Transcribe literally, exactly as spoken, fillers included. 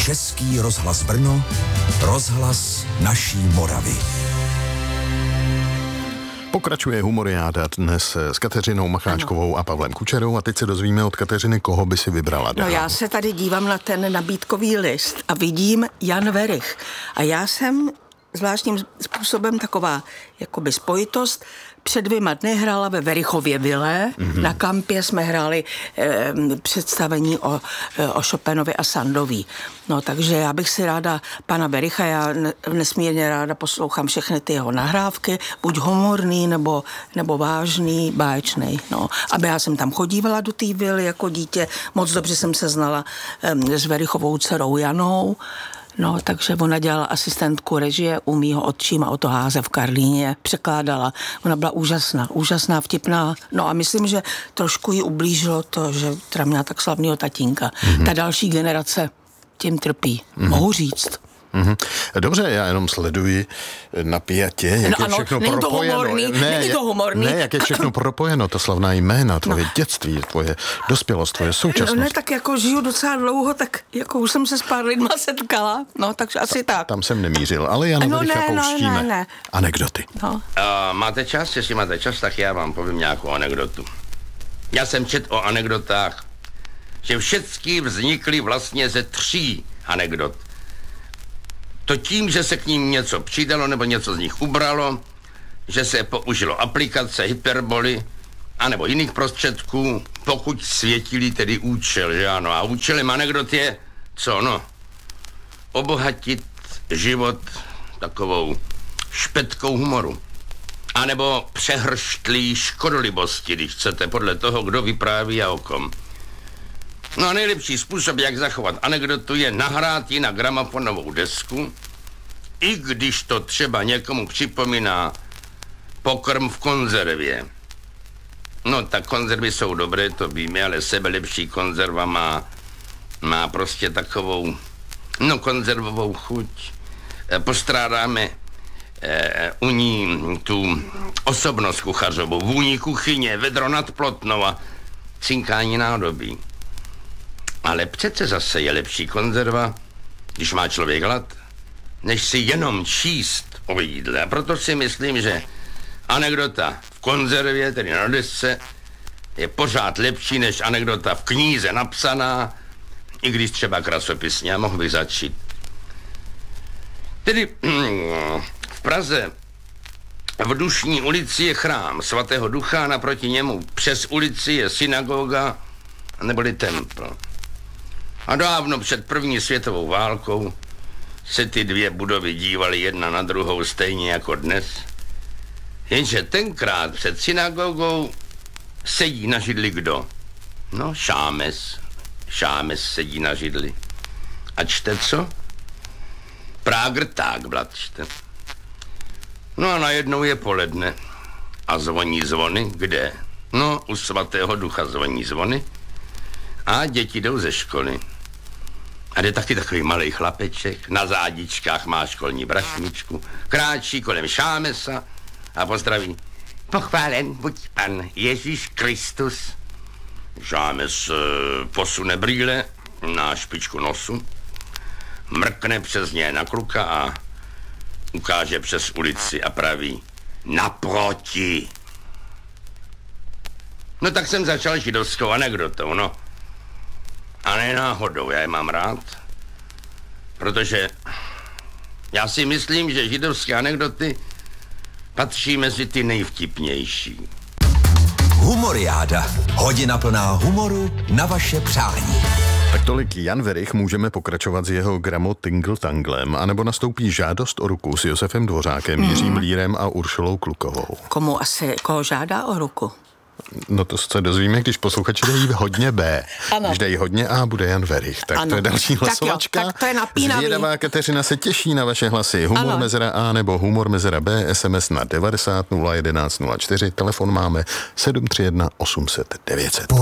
Český rozhlas Brno, rozhlas naší Moravy. Pokračuje Humoriáda dnes s Kateřinou Macháčkovou ano. a Pavlem Kučerou a teď se dozvíme od Kateřiny, koho by si vybrala dál. No já se tady dívám na ten nabídkový list a vidím Jan Werich. A já jsem zvláštním způsobem taková jakoby spojitost. Před dvěma dny hrála ve Werichově vile. Mm-hmm. Na kampě jsme hráli e, představení o, e, o Chopinovi a Sandoví. No takže já bych si ráda pana Wericha, já nesmírně ráda poslouchám všechny ty jeho nahrávky, buď humorný, nebo, nebo vážný, báječný. No. Aby já jsem tam chodívala do té vily jako dítě, moc dobře jsem se znala e, s Werichovou dcerou Janou. No, takže ona dělala asistentku režie u mýho otčíma Oto Háze v Karlíně, překládala. Ona byla úžasná, úžasná, vtipná. No a myslím, že trošku jí ublížilo to, že teda měla tak slavného tatínka. Mm-hmm. Ta další generace tím trpí. Mm-hmm. Mohu říct. Mm-hmm. Dobře, já jenom sleduji napjatě, jak no, je ano, všechno není propojeno. To humorný, ne, není to humorný. Ne, jak je všechno propojeno, to slavná jména, tvoje no. dětství, tvoje dospělost, tvoje současnost. No, ne, tak jako žiju docela dlouho, tak jako už jsem se s pár lidma setkala, no, takže asi Ta, tak. Tam jsem nemířil, ale Jana no, Wericha ne, pouštíme. No, ne, ne. Anekdoty. No. Uh, máte čas? Jestli máte čas, tak já vám povím nějakou anekdotu. Já jsem čet o anekdotách, že všechny vznikly vlastně ze tří anekdot. To tím, že se k ním něco přidalo nebo něco z nich ubralo, že se použilo aplikace, hyperboly anebo jiných prostředků, pokud světili tedy účel, že ano. A účelem anekdot je, co no, obohatit život takovou špetkou humoru. A nebo přehrštlí škodolibosti, když chcete, podle toho, kdo vypráví a o kom. No a nejlepší způsob, jak zachovat anekdotu, je nahrát ji na gramofonovou desku, i když to třeba někomu připomíná pokrm v konzervě. No tak konzervy jsou dobré, to víme, ale sebelepší konzerva má, má prostě takovou, no konzervovou chuť. Postrádáme eh, u ní tu osobnost kuchařovou, vůni kuchyně, vedro nad Plotnou a cinkání nádobí. Ale přece zase je lepší konzerva, když má člověk hlad, než si jenom číst o jídle. A proto si myslím, že anekdota v konzervě, tedy na desce, je pořád lepší než anekdota v knize napsaná, i když třeba krasopisně. A mohl bych začít. Tedy v Praze v Dušní ulici je chrám svatého Ducha, naproti němu přes ulici je synagoga neboli templ. A dávno před první světovou válkou se ty dvě budovy dívaly jedna na druhou stejně jako dnes. Jenže tenkrát před synagogou sedí na židli kdo? No, Šámes. Šámes sedí na židli. A čte co? Prágrták blat čte. No a najednou je poledne. A zvoní zvony. Kde? No, u svatého Ducha zvoní zvony. A děti jdou ze školy. A jde taky takový malej chlapeček, na zádičkách má školní brašničku, kráčí kolem Šámesa a pozdraví. Pochválen buď pan Ježíš Kristus. Šámes e, posune brýle na špičku nosu, mrkne přes ně na kluka a ukáže přes ulici a praví naproti. No tak jsem začal židovskou anekdotou, no. A ne náhodou, já je mám rád, protože já si myslím, že židovské anekdoty patří mezi ty nejvtipnější. Humoriáda. Hodina plná humoru na vaše přání. Tak tolik Jan Werich, můžeme pokračovat s jeho Gramo Tingle Tanglem, anebo nastoupí Žádost o ruku s Josefem Dvořákem, mm. Jiřím Lírem a Uršulou Klukovou. Komu asi, koho žádá o ruku? No to se dozvíme, když posluchači dají hodně B. Ano. Když dají hodně A, bude Jan Werich. Tak ano. To je další hlasovačka. Tak jo, tak to je napínavý. Zvědavá Kateřina se těší na vaše hlasy. Humor ano. mezera A nebo humor mezera B, S M S na devadesát nula jedenáct nula čtyři, telefon máme sedm tři jedna osm set devět set.